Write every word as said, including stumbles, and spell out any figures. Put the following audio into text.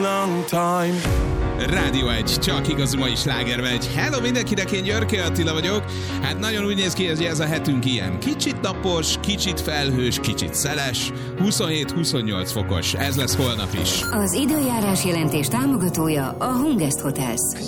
long time. Rádió egy, csak igazú mai sláger megy. Hello mindenkinek, én Györke Attila vagyok. Hát nagyon úgy néz ki, hogy ez a hetünk ilyen. Kicsit napos, kicsit felhős, kicsit szeles. huszonhét-huszonnyolc fokos. Ez lesz holnap is. Az időjárás jelentés támogatója a Hungest Hotels.